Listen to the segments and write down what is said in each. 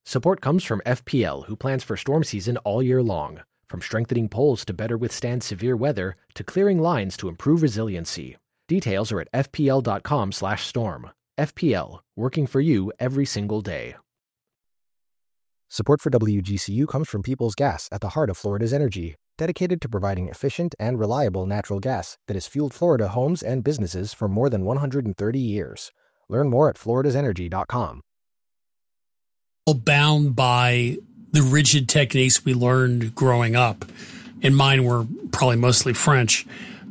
Support comes from FPL, who plans for storm season all year long. From strengthening poles to better withstand severe weather, to clearing lines to improve resiliency. Details are at fpl.com/storm. FPL, working for you every single day. Support for WGCU comes from Peoples Gas, at the heart of Florida's energy, dedicated to providing efficient and reliable natural gas that has fueled Florida homes and businesses for more than 130 years. Learn more at floridasenergy.com. Bound by the rigid techniques we learned growing up, and mine were probably mostly French.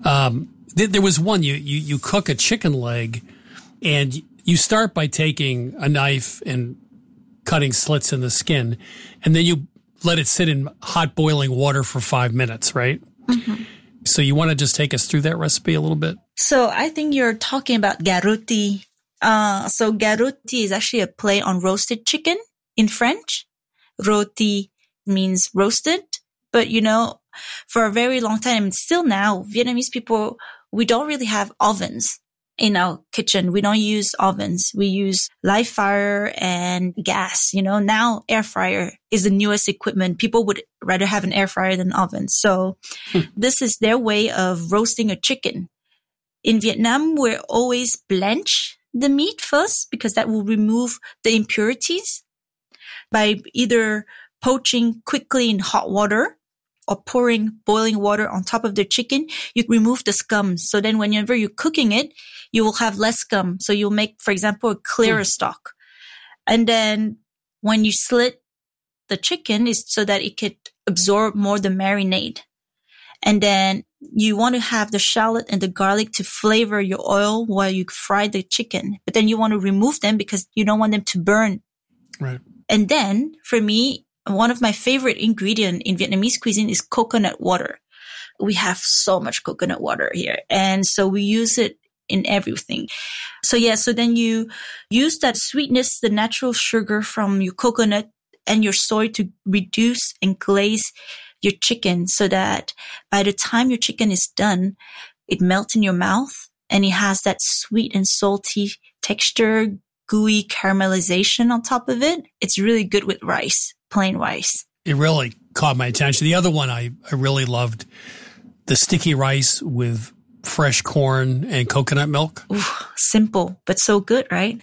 There was one, you cook a chicken leg, and you start by taking a knife and cutting slits in the skin, and then you let it sit in hot boiling water for 5 minutes, right? Mm-hmm. So you want to just take us through that recipe a little bit? So I think you're talking about garouti. So garouti is actually a play on roasted chicken in French. Roti means roasted. But, for a very long time, and still now, Vietnamese people, we don't really have ovens in our kitchen. We don't use ovens. We use live fire and gas. Now air fryer is the newest equipment. People would rather have an air fryer than an oven. So this is their way of roasting a chicken. In Vietnam, we're always blanch the meat first because that will remove the impurities by either poaching quickly in hot water or pouring boiling water on top of the chicken. You remove the scum. So then whenever you're cooking it, you will have less scum. So you'll make, for example, a clearer stock. And then when you slit the chicken is so that it could absorb more the marinade. And then you want to have the shallot and the garlic to flavor your oil while you fry the chicken. But then you want to remove them because you don't want them to burn. Right. And then for me, one of my favorite ingredients in Vietnamese cuisine is coconut water. We have so much coconut water here. And so we use it in everything. So then you use that sweetness, the natural sugar from your coconut and your soy to reduce and glaze your chicken so that by the time your chicken is done, it melts in your mouth and it has that sweet and salty texture, gooey caramelization on top of it. It's really good with rice, plain rice. It really caught my attention. The other one I really loved, the sticky rice with fresh corn and coconut milk. Ooh, simple, but so good, right?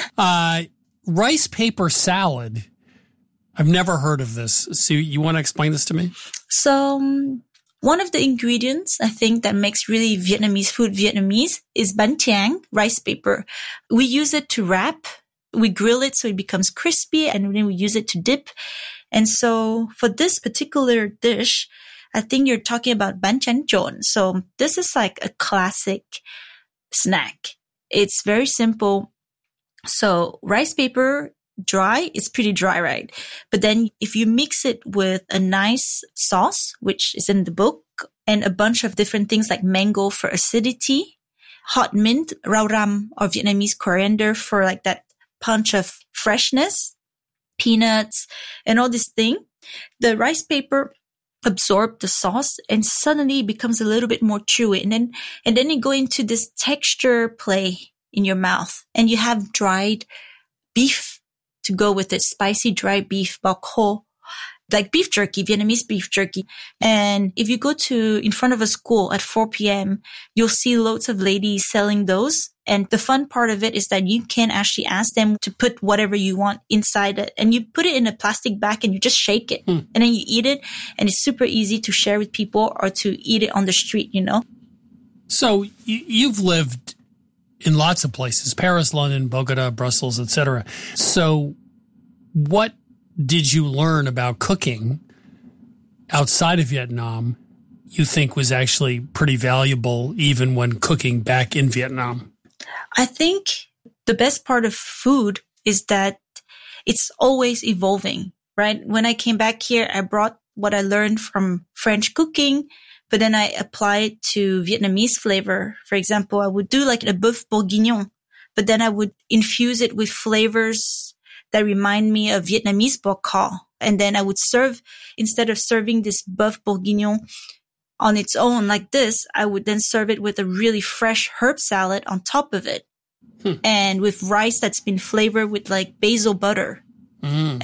Rice paper salad. I've never heard of this. So you want to explain this to me? So one of the ingredients I think that makes really Vietnamese food Vietnamese is bánh tráng, rice paper. We use it to wrap. We grill it so it becomes crispy and then we use it to dip. And so for this particular dish, I think you're talking about bánh tráng trộn. So this is like a classic snack. It's very simple. So rice paper, dry, it's pretty dry, right? But then if you mix it with a nice sauce, which is in the book, and a bunch of different things like mango for acidity, hot mint, rau răm or Vietnamese coriander for like that punch of freshness, peanuts, and all this thing, the rice paper absorb the sauce and suddenly it becomes a little bit more chewy. And then you go into this texture play in your mouth and you have dried beef to go with it, spicy dry beef, bao khô, like beef jerky, Vietnamese beef jerky. And if you go to in front of a school at 4 p.m., you'll see loads of ladies selling those. And the fun part of it is that you can actually ask them to put whatever you want inside it. And you put it in a plastic bag and you just shake it. And then you eat it. And it's super easy to share with people or to eat it on the street, So you've lived in lots of places, Paris, London, Bogota, Brussels, etc. So what did you learn about cooking outside of Vietnam you think was actually pretty valuable even when cooking back in Vietnam? I think the best part of food is that it's always evolving, right? When I came back here, I brought what I learned from French cooking, but then I applied to Vietnamese flavor. For example, I would do like a bœuf bourguignon, but then I would infuse it with flavors that remind me of Vietnamese bò kho. And then I would serve, instead of serving this bœuf bourguignon on its own like this, I would then serve it with a really fresh herb salad on top of it. And with rice that's been flavored with like basil butter.